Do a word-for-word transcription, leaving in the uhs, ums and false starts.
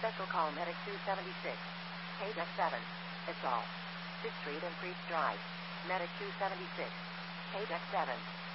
Special call Medic two seventy-six. K deck seven. Assault. fifth Street and Priest Drive. Medic two seventy-six. K deck seven.